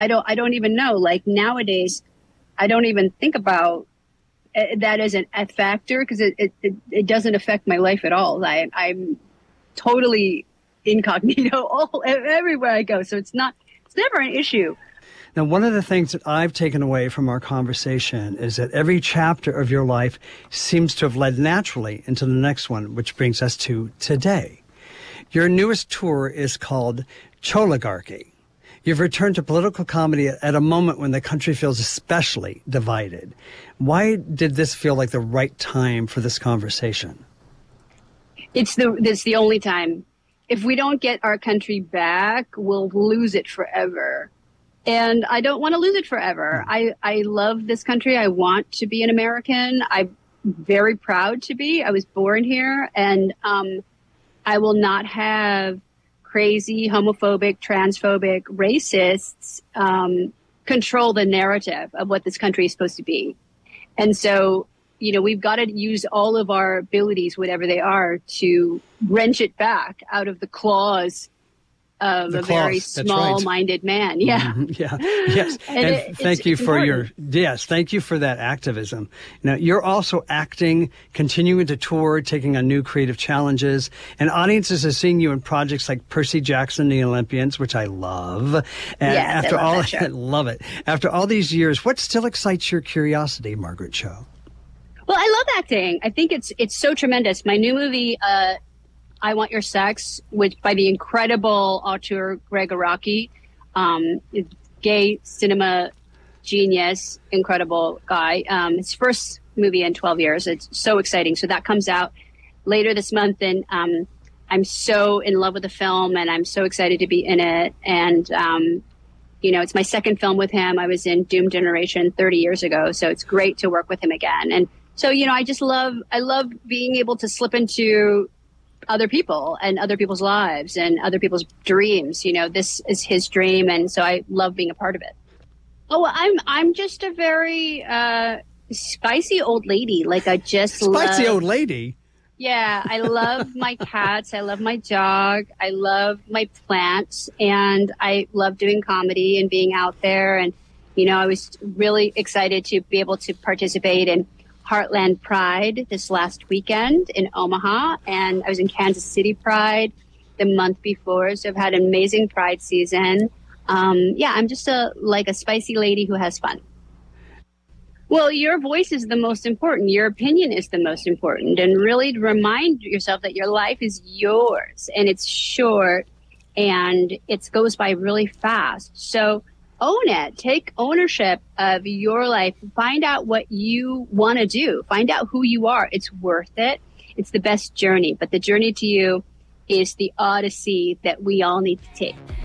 I don't even know. Like nowadays, I don't even think about that as a factor because it doesn't affect my life at all. I'm totally incognito everywhere I go. So it's never an issue. Now, one of the things that I've taken away from our conversation is that every chapter of your life seems to have led naturally into the next one, which brings us to today. Your newest tour is called Choligarchy. You've returned to political comedy at a moment when the country feels especially divided. Why did this feel like the right time for this conversation? It's the only time. If we don't get our country back, we'll lose it forever. And I don't want to lose it forever. I love this country. I want to be an American. I'm very proud to be. I was born here, and I will not have crazy, homophobic, transphobic, racists control the narrative of what this country is supposed to be. And so, we've got to use all of our abilities, whatever they are, to wrench it back out of the claws of a very small-minded man. Yeah. Mm-hmm. Yeah. Yes. And thank you for thank you for that activism. Now, you're also acting, continuing to tour, taking on new creative challenges, and audiences are seeing you in projects like Percy Jackson, The Olympians, which I love. And yes, I love it. After all these years, what still excites your curiosity, Margaret Cho? Well, I love acting. I think it's so tremendous. My new movie, I Want Your Sex, which by the incredible auteur Greg Araki, gay cinema genius, incredible guy. His first movie in 12 years. It's so exciting. So that comes out later this month, and I'm so in love with the film, and I'm so excited to be in it. And it's my second film with him. I was in Doom Generation 30 years ago, so it's great to work with him again. And so I love being able to slip into other people and other people's lives and other people's dreams. This is his dream, and so I love being a part of it. Oh, I'm just a very spicy old lady. Like I just spicy old lady. Yeah, I love my cats. I love my dog. I love my plants, and I love doing comedy and being out there. And I was really excited to be able to participate in Heartland Pride this last weekend in Omaha, and I was in Kansas City Pride the month before, so I've had an amazing Pride season. I'm just a spicy lady who has fun. Well, your voice is the most important. Your opinion is the most important, and really to remind yourself that your life is yours and it's short and it goes by really fast. So own it. Take ownership of your life. Find out what you want to do. Find out who you are. It's worth it. It's the best journey. But the journey to you is the odyssey that we all need to take.